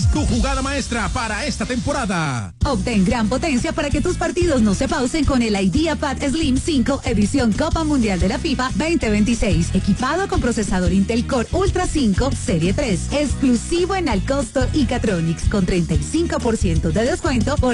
tu jugada maestra para esta temporada. Obtén gran potencia para que tus partidos no se pausen con el IdeaPad Slim 5 edición Copa Mundial de la FIFA 2026. Equipado con procesador Intel Core Ultra 5 Serie 3. Exclusivo en Alcosto y Catronics con 35% de descuento por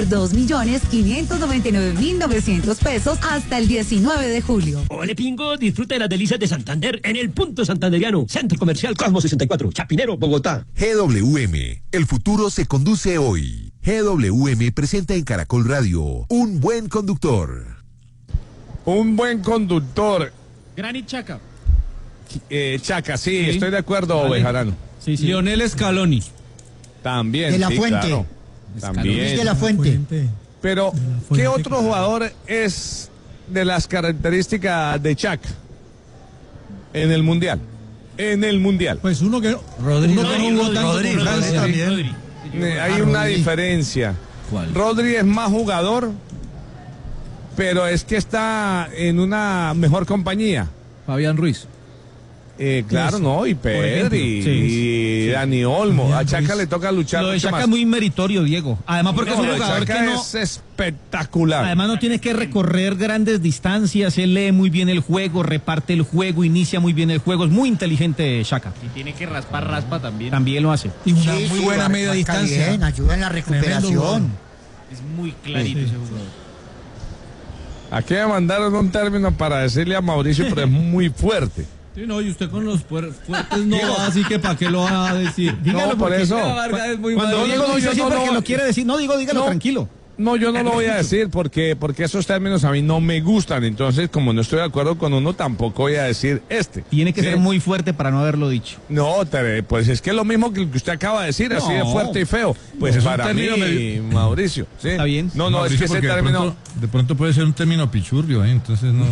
2.599.900 pesos hasta el 19 de julio. Ole Pingo, disfruta de las delicias de Santander en el Punto Santanderiano. Centro Comercial Cosmo 64, Chapinero, Bogotá. GWM, el futuro se conduce hoy. GWM presenta en Caracol Radio Un Buen Conductor. Un buen conductor. Granit Xhaka. Xhaka, sí, estoy de acuerdo, Bejarano. Sí. Lionel Scaloni. También. De la sí, Fuente. Claro. También. Luis de la Fuente. Pero, ¿qué otro jugador es de las características de Xhaka en el Mundial? Pues uno que no jugó tanto con Francia también. Hay una diferencia. ¿Cuál? Rodri es más jugador, pero es que está en una mejor compañía. Fabián Ruiz. Claro, ¿no? Y Pedri, y Dani Olmo. A Xhaka le toca luchar Lo de mucho Xhaka más. es muy meritorio, Diego. Además porque es un jugador Xhaka que no... es espectacular. Además no tiene que recorrer grandes distancias, él lee muy bien el juego, reparte el juego, inicia muy bien el juego, es muy inteligente Xhaka. Y tiene que raspa también. También lo hace. Y una muy buena media distancia. Bien, ayuda en la recuperación. Es muy clarito ese jugador. Aquí me mandaron un término para decirle a Mauricio, pero es muy fuerte. Sí, no, y usted con los fuertes no va, así que ¿para qué lo va a decir? Dígalo, no, por eso. Cuando Diego dice siempre que lo quiere decir, no, dígalo tranquilo. No, yo no lo voy a decir porque esos términos a mí no me gustan. Entonces, como no estoy de acuerdo con uno, tampoco voy a decir este. Tiene que ser muy fuerte para no haberlo dicho. No, pues es que es lo mismo que usted acaba de decir, así de fuerte y feo. Pues para mí, Mauricio. ¿sí? Está bien. No, Mauricio, es que ese término... De pronto puede ser un término pichurbio, entonces no.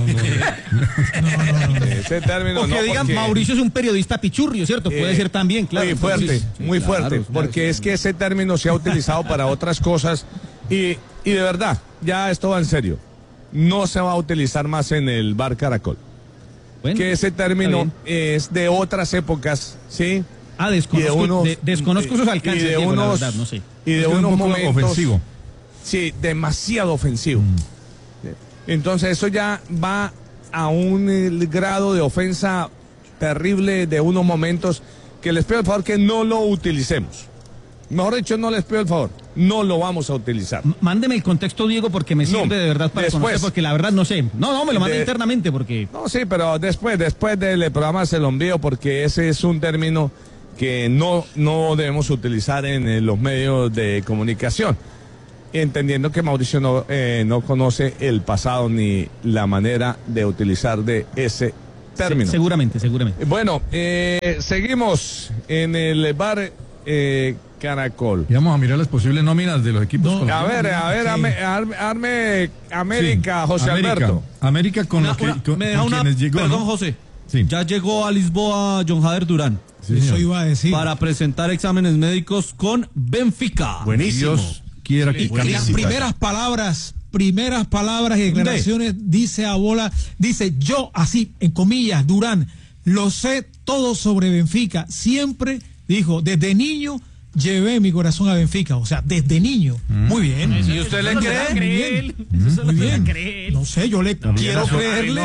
Ese término o que digan, porque... Mauricio es un periodista pichurrio, ¿cierto? Puede ser también, claro. Muy fuerte, muy fuerte. Porque es que ese término se ha utilizado para otras cosas. Y de verdad, ya esto va en serio. No se va a utilizar más en el bar Caracol. Bueno, que ese término es de otras épocas, ¿sí? Desconozco sus alcances, y de Diego, unos, la verdad, no sé. Y de unos momentos ofensivo. Sí, demasiado ofensivo. Entonces eso ya va a un grado de ofensa terrible de unos momentos que les pido el favor que no lo utilicemos. Mejor dicho, no les pido el favor, no lo vamos a utilizar. Mándeme el contexto, Diego, porque me sirve de verdad para conocer, porque la verdad no sé. No, me lo manda internamente porque... No, sí, pero después del programa se lo envío porque ese es un término que no debemos utilizar en los medios de comunicación. Entendiendo que Mauricio no conoce el pasado ni la manera de utilizar de ese término. Seguramente. Bueno, seguimos en el bar Caracol. Y vamos a mirar las posibles nóminas de los equipos. A ver, arme América, José Alberto. América con quienes llegó. Perdón, José. Sí. Ya llegó a Lisboa John Jader Durán. Sí, eso iba a decir. Para presentar exámenes médicos con Benfica. Buenísimo. Dios quiera que las primeras palabras y declaraciones dice yo, así, en comillas, Durán, lo sé todo sobre Benfica. Siempre dijo, desde niño llevé mi corazón a Benfica, o sea, desde niño. Muy bien. ¿Y usted le cree? Muy bien. No sé, yo le quiero creerle.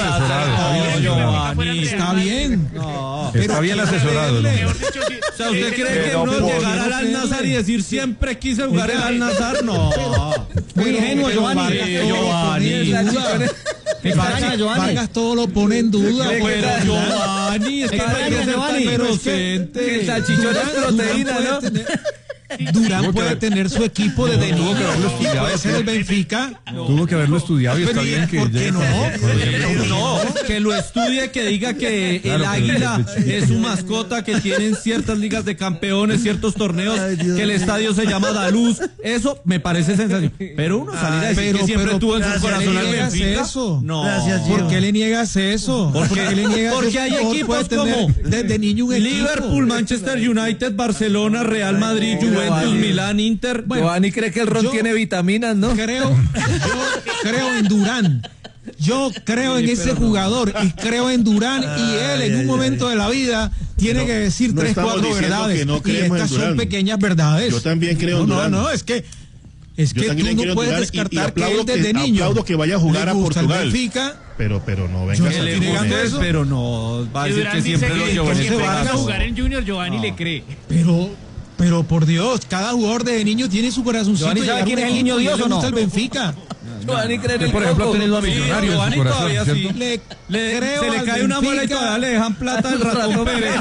Está bien. Está bien asesorado. O sea, ¿usted cree que uno llegar al Al-Nassr y decir siempre quise jugar el Al-Nassr? No. Muy ingenuo, Giovanni. Vargas todo lo pone en duda. Pero Giovanni, es que el salchichón es proteína, ¿no? Durán puede tener su equipo desde niño y puede ser el Benfica. Tuvo que haberlo estudiado y está bien que... ¿Por qué no? Que lo estudie, que diga que el águila es su mascota, que tienen ciertas ligas de campeones, ciertos torneos, que el estadio se llama Daluz. Eso me parece sensacional. Pero uno salir a decir que siempre tuvo en su corazón al Benfica. No. ¿Por qué le niegas eso? Porque hay equipos como desde niño un Liverpool, Manchester United, Barcelona, Real Madrid, Juventus, Milán, Inter. Giovanni cree que el ron tiene vitaminas, ¿no? Yo creo en Durán. Yo creo en ese jugador y creo en Durán y él en un momento de la vida tiene que decir 3, 4 verdades. Y estas son pequeñas verdades. Yo también creo en Durán. No, es que tú no puedes descartar que él desde niño aplaudo que vaya a jugar a Portugal. Benfica, pero no venga a negando eso. Pero no va a decir que siempre lo llevó en ese barco. A jugar en Junior, Giovanni le cree. Pero por Dios, cada jugador de niño tiene su corazoncito. ¿Giovanni sabe quién es el niño Dios o no? El Benfica. Giovanni cree en el por ejemplo, ha tenido a Millonarios en su corazón, todavía ¿cierto? sí. Se le cae una bola y todavía le dejan plata al Ratón Pérez.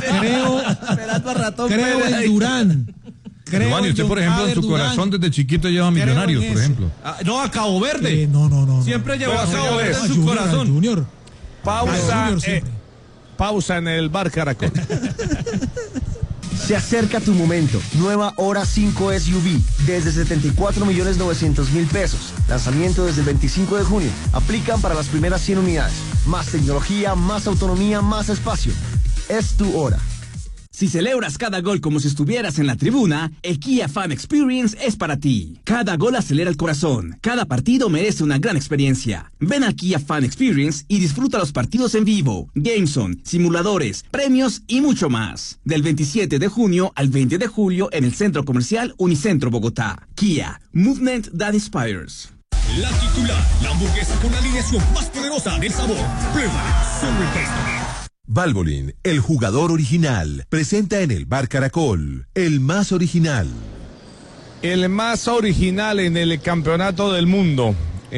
Creo en Durán. Giovanni, usted, por ejemplo, en su corazón desde chiquito lleva a Millonarios, por ejemplo. No, a Cabo Verde. No. Siempre llevó a Cabo Verde en su corazón. Junior. Pausa en el Bar Caracol. Se acerca tu momento. Nueva Hora 5 SUV desde 74.900.000 pesos. Lanzamiento desde el 25 de junio. Aplican para las primeras 100 unidades. Más tecnología, más autonomía, más espacio. Es tu hora. Si celebras cada gol como si estuvieras en la tribuna, el Kia Fan Experience es para ti. Cada gol acelera el corazón. Cada partido merece una gran experiencia. Ven al Kia Fan Experience y disfruta los partidos en vivo, Gameson, simuladores, premios y mucho más. Del 27 de junio al 20 de julio en el Centro Comercial Unicentro Bogotá. Kia, Movement that Inspires. La titular, la hamburguesa con la alineación más poderosa del sabor. Prueba Super Tasty. Valvoline, el jugador original, presenta en el Bar Caracol, el más original. El más original en el campeonato del mundo.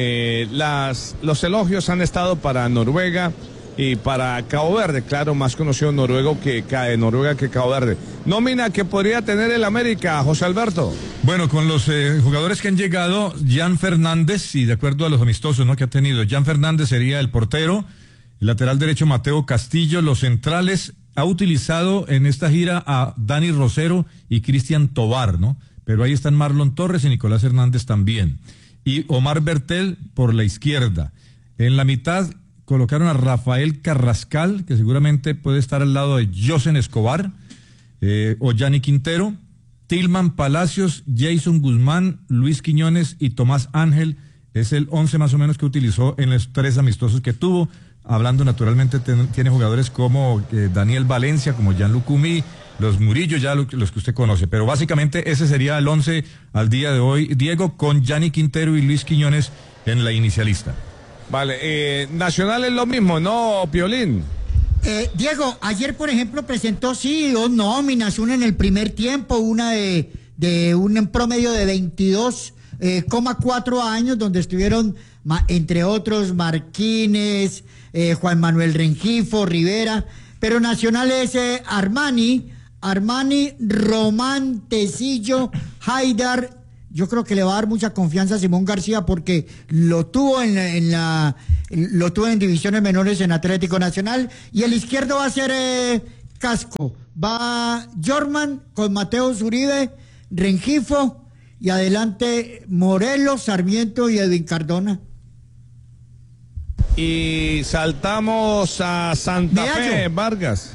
Los elogios han estado para Noruega y para Cabo Verde. Claro, más conocido Noruega que Cabo Verde. Nómina que podría tener el América, José Alberto. Bueno, con los jugadores que han llegado, Jan Fernández, y de acuerdo a los amistosos, ¿no?, que ha tenido, Jan Fernández sería el portero. El lateral derecho Mateo Castillo, los centrales, ha utilizado en esta gira a Dani Rosero y Cristian Tobar, ¿no? Pero ahí están Marlon Torres y Nicolás Hernández también. Y Omar Bertel por la izquierda. En la mitad colocaron a Rafael Carrascal, que seguramente puede estar al lado de Josen Escobar, o Gianni Quintero, Tilman Palacios, Jason Guzmán, Luis Quiñones y Tomás Ángel. Es el 11 más o menos que utilizó en los 3 amistosos que tuvo. Hablando naturalmente, tiene jugadores como Daniel Valencia, como Jan Lucumí, los Murillo, ya los que usted conoce. Pero básicamente ese sería el 11 al día de hoy, Diego, con Gianni Quintero y Luis Quiñones en la inicialista. Vale, Nacional es lo mismo, ¿no, Piolín? Diego, ayer por ejemplo presentó 2 nóminas, una en el primer tiempo, una de un promedio de 22,4 años, donde estuvieron entre otros Marquínez, Juan Manuel Rengifo, Rivera, pero Nacional es Armani, Román, Tecillo, Haidar. Yo creo que le va a dar mucha confianza a Simón García porque lo tuvo lo tuvo en divisiones menores en Atlético Nacional, y el izquierdo va a ser Casco, va Jorman con Mateo Zuribe, Rengifo, y adelante Morelos, Sarmiento y Edwin Cardona. Y saltamos a Santa Fe, Vargas.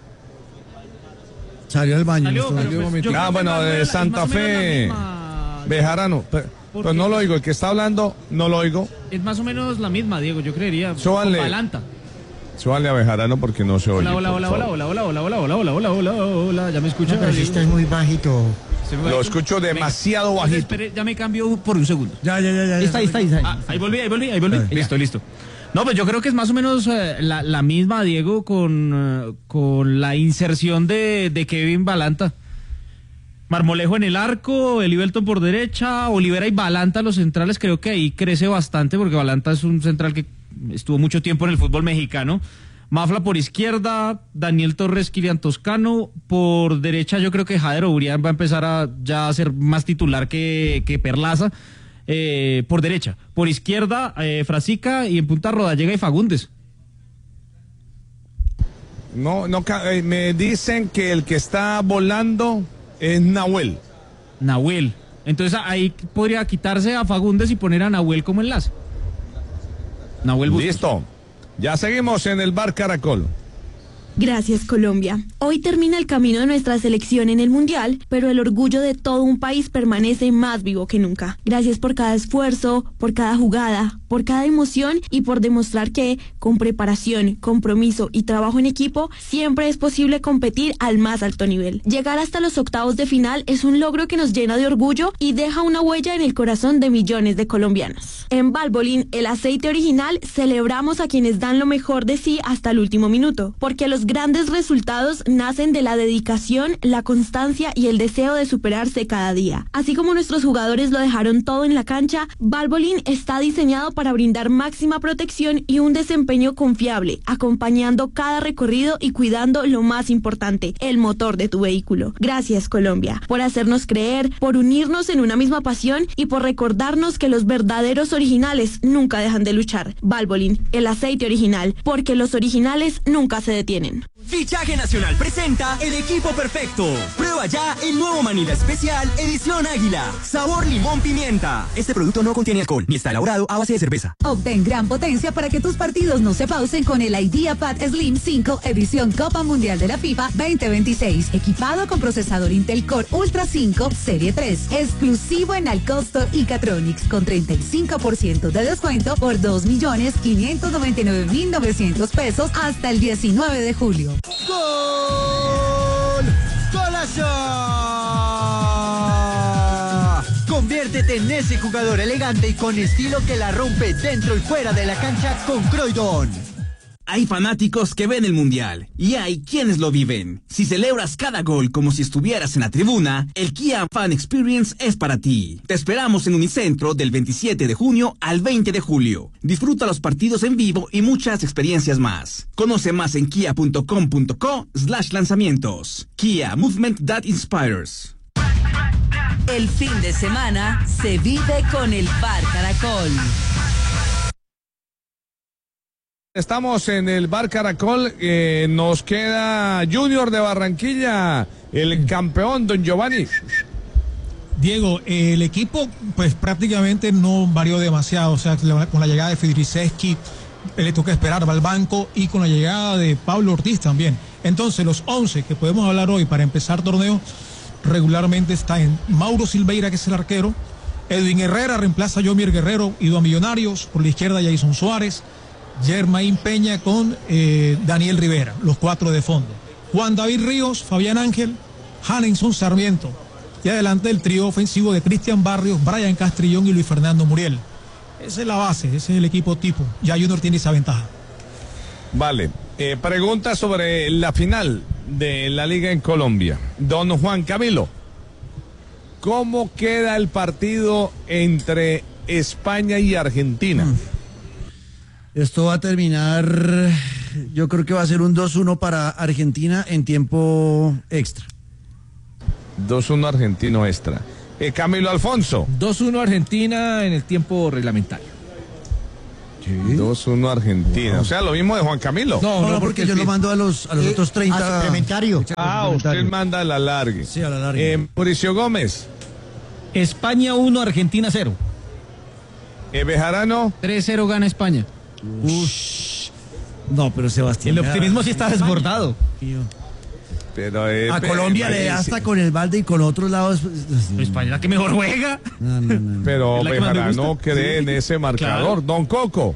Salió al baño. Bueno, de Santa Fe, Bejarano. Pero no lo oigo, el que está hablando, no lo oigo. Es más o menos la misma, Diego, yo creería. Súbanle. Balanta. Súbanle a Bejarano porque no se oye. Hola, ¿ya me escuchan? Pero si estás muy bajito. Lo escucho demasiado bajito. Espere, ya me cambio por un segundo. Ya. Ahí volví. Listo. No, pues yo creo que es más o menos la misma, Diego, con la inserción de Kevin Balanta. Marmolejo en el arco, Elivelton por derecha, Olivera y Balanta los centrales. Creo que ahí crece bastante porque Balanta es un central que estuvo mucho tiempo en el fútbol mexicano. Mafla por izquierda, Daniel Torres, Kilian Toscano. Por derecha yo creo que Jader Obrián va a empezar a ser más titular que Perlaza. Por derecha. Por izquierda, Frasica, y en punta Rodallega y Fagundes. No, me dicen que el que está volando es Nahuel. Entonces ahí podría quitarse a Fagundes y poner a Nahuel como enlace. Listo. Ya seguimos en el Bar Caracol. Gracias, Colombia. Hoy termina el camino de nuestra selección en el Mundial, pero el orgullo de todo un país permanece más vivo que nunca. Gracias por cada esfuerzo, por cada jugada, por cada emoción y por demostrar que, con preparación, compromiso y trabajo en equipo, siempre es posible competir al más alto nivel. Llegar hasta los octavos de final es un logro que nos llena de orgullo y deja una huella en el corazón de millones de colombianos. En Valvoline, el aceite original, celebramos a quienes dan lo mejor de sí hasta el último minuto, porque los grandes resultados nacen de la dedicación, la constancia y el deseo de superarse cada día. Así como nuestros jugadores lo dejaron todo en la cancha, Valvoline está diseñado para brindar máxima protección y un desempeño confiable, acompañando cada recorrido y cuidando lo más importante, el motor de tu vehículo. Gracias, Colombia, por hacernos creer, por unirnos en una misma pasión y por recordarnos que los verdaderos originales nunca dejan de luchar. Valvoline, el aceite original, porque los originales nunca se detienen. Fichaje Nacional presenta el equipo perfecto. Prueba ya el nuevo Manila Especial Edición Águila. Sabor limón pimienta. Este producto no contiene alcohol ni está elaborado a base de cerveza. Obtén gran potencia para que tus partidos no se pausen con el IdeaPad Slim 5 Edición Copa Mundial de la FIFA 2026. Equipado con procesador Intel Core Ultra 5 Serie 3. Exclusivo en Alcosto y Catronics con 35% de descuento por 2.599.900 pesos hasta el 19 de julio. ¡Gol! ¡Golazo! Conviértete en ese jugador elegante y con estilo que la rompe dentro y fuera de la cancha con Croydon. Hay fanáticos que ven el Mundial y hay quienes lo viven. Si celebras cada gol como si estuvieras en la tribuna, el Kia Fan Experience es para ti. Te esperamos en Unicentro del 27 de junio al 20 de julio. Disfruta los partidos en vivo y muchas experiencias más. Conoce más en kia.com.co/lanzamientos. Kia, movement that inspires. El fin de semana se vive con el Bar Caracol. Estamos en el Bar Caracol, nos queda Junior de Barranquilla, el campeón, don Giovanni. Diego, el equipo pues prácticamente no varió demasiado, o sea, con la llegada de Fidriceski le toca esperar, va al banco, y con la llegada de Pablo Ortiz también. Entonces los 11 que podemos hablar hoy para empezar torneo regularmente está en Mauro Silveira, que es el arquero, Edwin Herrera reemplaza a Yomir Guerrero, ido a Millonarios, por la izquierda Jason Suárez, Germain Peña con Daniel Rivera, los 4 de fondo. Juan David Ríos, Fabián Ángel, Hanenson Sarmiento. Y adelante el trío ofensivo de Cristian Barrios, Brian Castrillón y Luis Fernando Muriel. Esa es la base, ese es el equipo tipo. Ya Junior tiene esa ventaja. Vale, pregunta sobre la final de la Liga en Colombia. Don Juan Camilo, ¿cómo queda el partido entre España y Argentina? Esto va a terminar, yo creo que va a ser un 2-1 para Argentina en tiempo extra. 2-1 argentino extra. Camilo Alfonso. 2-1 Argentina en el tiempo reglamentario. ¿Sí? 2-1 Argentina. No. O sea, lo mismo de Juan Camilo. No, porque yo lo mando a los otros 30. Suplementario. Usted manda al alargue. Sí, al alargue. Mauricio Gómez. España 1, Argentina 0. Bejarano. 3-0 gana España. Ush. No, pero Sebastián. El optimismo sí está desbordado. Pero, a Colombia le da hasta con el balde y con otros lados. España la que mejor juega. No. Pero Bejarano cree en ese marcador. Claro. Don Coco.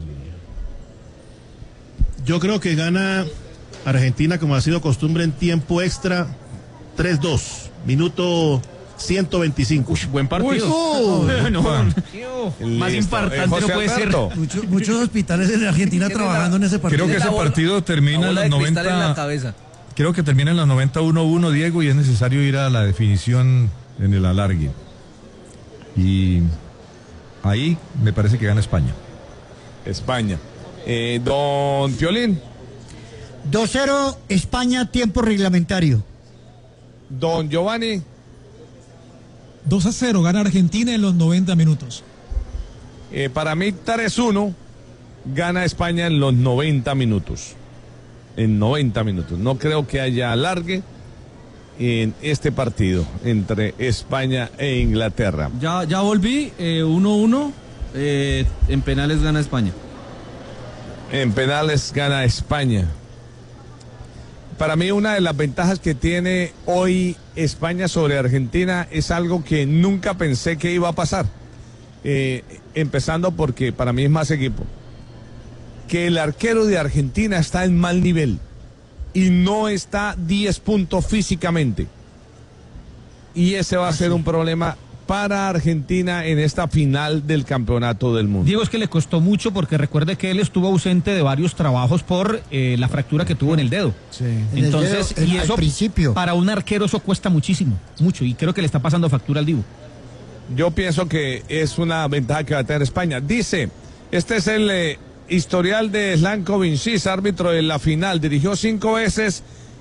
Yo creo que gana Argentina, como ha sido costumbre, en tiempo extra 3-2. Minuto 125. Buen partido. Más impactante no puede ser. Muchos hospitales en Argentina trabajando en ese partido. Creo que ese partido termina en los 90. Creo que termina en los 91-1, Diego, y es necesario ir a la definición en el alargue. Y ahí me parece que gana España. España. Don Piolín. 2-0 España, tiempo reglamentario. Don Giovanni. 2-0 gana Argentina en los 90 minutos. Para mí 3-1 gana España en los 90 minutos. En 90 minutos. No creo que haya alargue en este partido entre España e Inglaterra. Ya volví, 1-1. En penales gana España. En penales gana España. Para mí una de las ventajas que tiene hoy España sobre Argentina es algo que nunca pensé que iba a pasar. Empezando porque para mí es más equipo. Que el arquero de Argentina está en mal nivel y no está 10 puntos físicamente. Y ese va a ser un problema para Argentina en esta final del campeonato del mundo. Diego, es que le costó mucho porque recuerde que él estuvo ausente de varios trabajos por la fractura que tuvo en el dedo. Sí. Entonces, En el dedo, y eso al principio. para un arquero eso cuesta muchísimo, mucho, y creo que le está pasando factura al Divo. Yo pienso que es una ventaja que va a tener España. Dice, este es el historial de Slanko Vincis, árbitro de la final. Dirigió 5 veces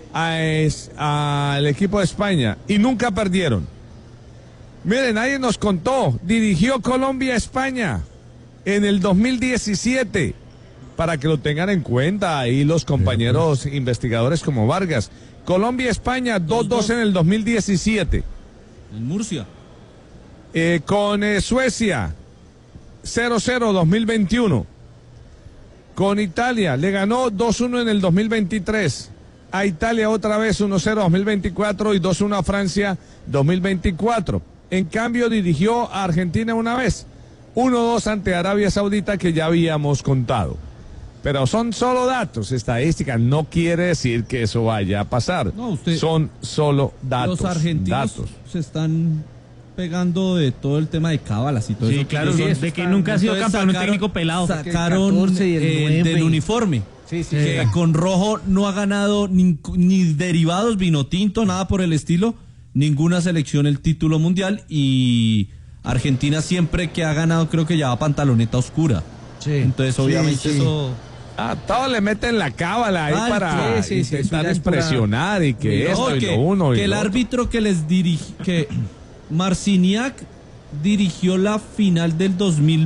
al equipo de España y nunca perdieron. Miren, nadie nos contó, dirigió Colombia-España en el 2017, para que lo tengan en cuenta ahí los compañeros investigadores como Vargas. Colombia-España 2-2 en el 2017. En Murcia. Con Suecia 0-0 2021. Con Italia le ganó 2-1 en el 2023. A Italia otra vez 1-0 2024 y 2-1 a Francia 2024. En cambio dirigió a Argentina una vez, 1-2 ante Arabia Saudita, que ya habíamos contado. Pero son solo datos, estadísticas, no quiere decir que eso vaya a pasar. No, son solo datos. Los argentinos se están pegando de todo el tema de cábalas y todo eso. Sí, claro, de que nunca ha sido campeón técnico pelado. Sacaron del uniforme. Que con rojo no ha ganado ni derivados, vino tinto, nada por el estilo. Ninguna selección el título mundial, y Argentina siempre que ha ganado creo que lleva pantaloneta oscura. Sí. Entonces obviamente eso... todos le meten la cábala ahí para intentar impresionar y que esto y lo uno y que el lo árbitro que les que Marciniak dirigió la final del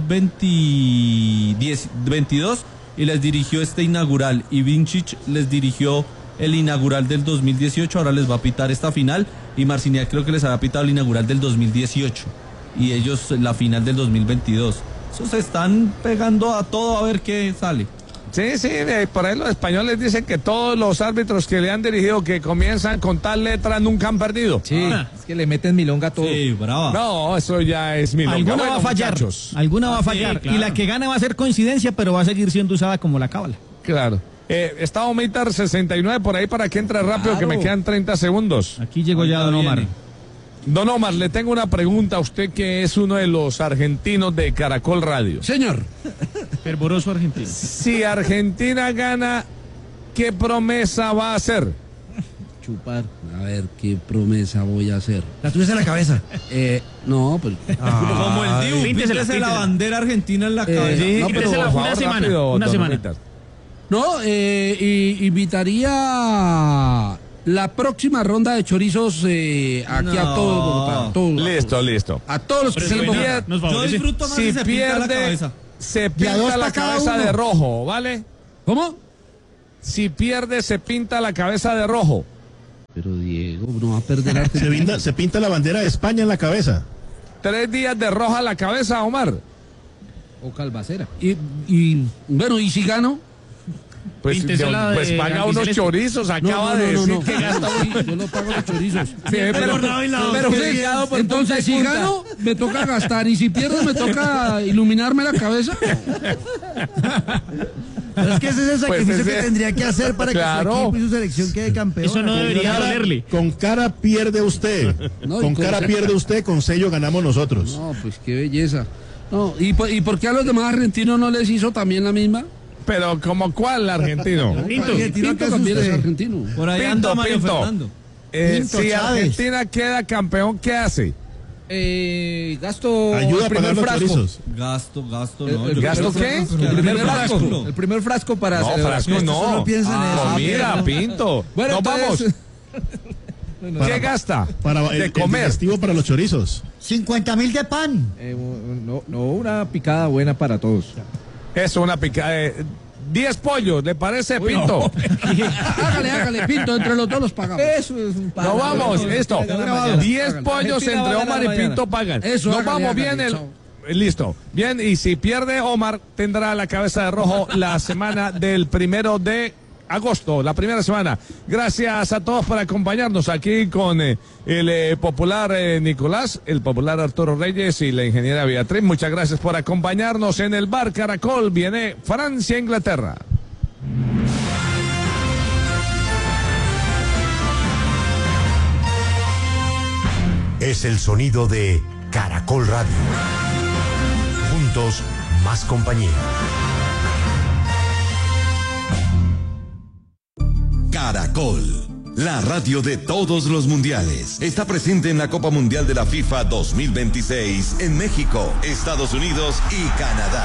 2022 y les dirigió este inaugural, y Vincic les dirigió el inaugural del 2018, ahora les va a pitar esta final, y Marciniak creo que les había pitado el inaugural del 2018 y ellos la final del 2022. Eso se están pegando a todo a ver qué sale. Sí, por ahí los españoles dicen que todos los árbitros que le han dirigido que comienzan con tal letra nunca han perdido. Sí, es que le meten milonga a todo. Sí, brava. No, eso ya es milonga. Alguna va a fallar, alguna va a fallar, sí, claro. Y la que gane va a ser coincidencia, pero va a seguir siendo usada como la cábala. Claro. Está Omitar 69 por ahí para que entre rápido, que me quedan 30 segundos. Aquí llegó ya Don Omar. Don Omar, le tengo una pregunta a usted, que es uno de los argentinos de Caracol Radio. Señor. Fervoroso argentino. Si Argentina gana, ¿qué promesa va a hacer? Chupar. A ver, ¿qué promesa voy a hacer? ¿La tuviste en la cabeza? No, pues... Como el Dibu, píntese la bandera argentina en la cabeza. Sí, no, pero una semana. Una semana. No, invitaría la próxima ronda de chorizos aquí a todos Bogotá. Listo. A todos los que se Yo disfruto más si se pinta la cabeza. Se pinta la cabeza de rojo, ¿vale? ¿Cómo? Si pierde, se pinta la cabeza de rojo. Pero Diego, no va a perder Argentina. Se pinta la bandera de España en la cabeza. 3 días de roja la cabeza, Omar. O calvacera. Y bueno, ¿y si gano? Pues paga unos chorizos, acaba de decir que gasta. Yo no pago los chorizos. Pero entonces si gano, me toca gastar, y si pierdo, me toca iluminarme la cabeza. Pero es que ese es el sacrificio que tendría que hacer para que su equipo y su selección quede campeón. Eso no debería dolerle. Con cara pierde usted. Con cara pierde usted, con sello ganamos nosotros. No, pues qué belleza. No, ¿y por qué a los demás argentinos no les hizo también la misma? Pero ¿como cuál argentino? Pinto también es argentino. Por ahí anda Mario Fernando. Si Argentina queda campeón, ¿qué hace? Gasto ayuda el primer frasco. Gasto, no. ¿Gasto qué? El primer frasco para no, frasco no. No piensa en eso. Mira, Pinto. Bueno, vamos. ¿Qué gasta? Para de comer. El para los chorizos. 50.000 de pan. No, una picada buena para todos. Eso, una picada. 10 pollos, ¿le parece, Pinto? Hágale, Pinto, entre los dos los pagamos. Eso es un No vamos, esto. 10 pollos entre Omar y Pinto pagan. Eso, nos vamos bien listo. Bien, y si pierde Omar, tendrá la cabeza de rojo la semana del 1 de agosto, la primera semana. Gracias a todos por acompañarnos aquí con el popular Nicolás, el popular Arturo Reyes y la ingeniera Beatriz. Muchas gracias por acompañarnos en el Bar Caracol. Viene Francia-Inglaterra. Es el sonido de Caracol Radio. Juntos, más compañía. Caracol, la radio de todos los mundiales. Está presente en la Copa Mundial de la FIFA 2026 en México, Estados Unidos y Canadá.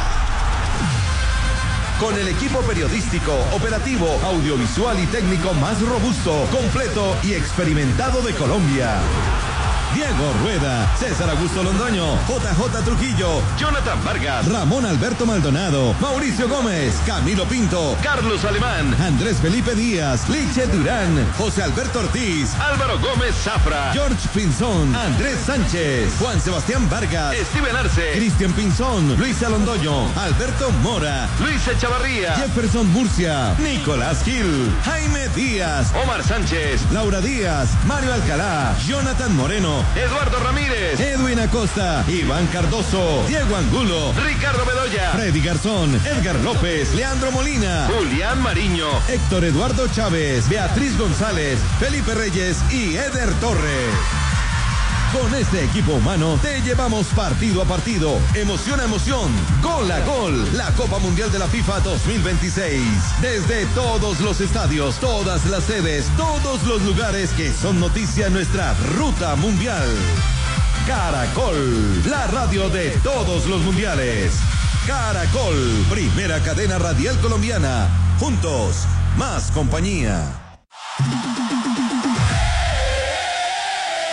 Con el equipo periodístico, operativo, audiovisual y técnico más robusto, completo y experimentado de Colombia. Diego Rueda, César Augusto Londoño, JJ Trujillo, Jonathan Vargas, Ramón Alberto Maldonado, Mauricio Gómez, Camilo Pinto, Carlos Alemán, Andrés Felipe Díaz, Liche Durán, José Alberto Ortiz, Álvaro Gómez Zafra, George Pinzón, Andrés Sánchez, Juan Sebastián Vargas, Steven Arce, Cristian Pinzón, Luisa Londoño, Alberto Mora, Luis Echavarría, Jefferson Murcia, Nicolás Gil, Jaime Díaz, Omar Sánchez, Laura Díaz, Mario Alcalá, Jonathan Moreno, Eduardo Ramírez, Edwin Acosta, Iván Cardoso, Diego Angulo, Ricardo Bedoya, Freddy Garzón, Edgar López, Leandro Molina, Julián Mariño, Héctor Eduardo Chávez, Beatriz González, Felipe Reyes y Eder Torres. Con este equipo humano te llevamos partido a partido, emoción a emoción, gol a gol, la Copa Mundial de la FIFA 2026. Desde todos los estadios, todas las sedes, todos los lugares que son noticia en nuestra ruta mundial. Caracol, la radio de todos los mundiales. Caracol, primera cadena radial colombiana. Juntos, más compañía.